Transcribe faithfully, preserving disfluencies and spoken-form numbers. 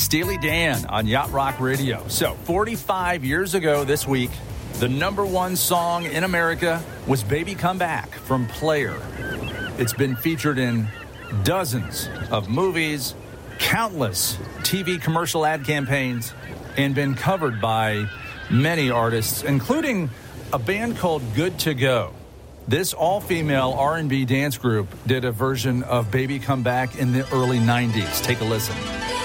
Steely Dan on Yacht Rock Radio. So, forty-five years ago this week, the number one song in America was Baby Come Back from Player. It's been featured in dozens of movies, countless T V commercial ad campaigns, and been covered by many artists, including a band called Good to Go. This all-female R and B dance group did a version of Baby Come Back in the early nineties. Take a listen.